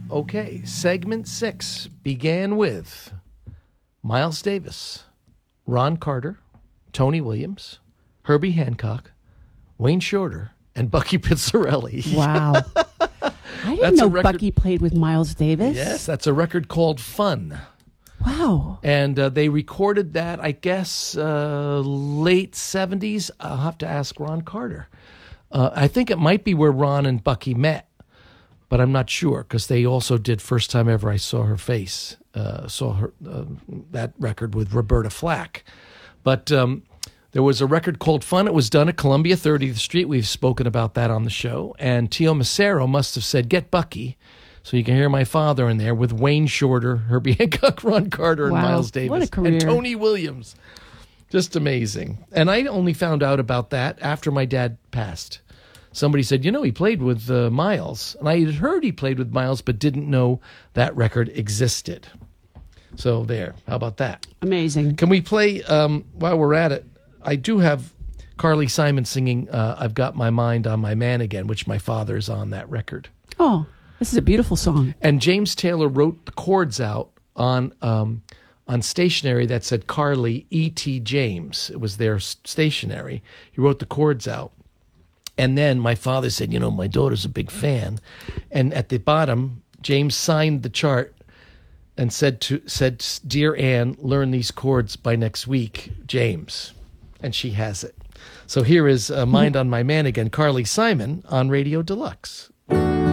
Okay, segment 6 began with Miles Davis, Ron Carter, Tony Williams, Herbie Hancock, Wayne Shorter, and Bucky Pizzarelli. Wow. I didn't know Bucky played with Miles Davis. Yes, that's a record called Fun. Wow. And they recorded that, I guess, late 70s. I'll have to ask Ron Carter. I think it might be where Ron and Bucky met, but I'm not sure because they also did First Time Ever I Saw Her Face, that record with Roberta Flack. But there was a record called Fun. It was done at Columbia 30th Street. We've spoken about that on the show. And Tio Macero must have said, get Bucky. So you can hear my father in there with Wayne Shorter, Herbie Hancock, Ron Carter, and Miles Davis. What a career. And Tony Williams. Just amazing. And I only found out about that after my dad passed. Somebody said, he played with Miles. And I had heard he played with Miles, but didn't know that record existed. So there. How about that? Amazing. Can we play, while we're at it, I do have Carly Simon singing I've Got My Mind on My Man Again, which my father is on that record. Oh, this is a beautiful song. And James Taylor wrote the chords out on stationery that said Carly E.T. James. It was their stationery. He wrote the chords out. And then my father said, my daughter's a big fan. And at the bottom, James signed the chart and said, Dear Anne, learn these chords by next week, James. And she has it. So here is Mind on My Man Again, Carly Simon on Radio Deluxe.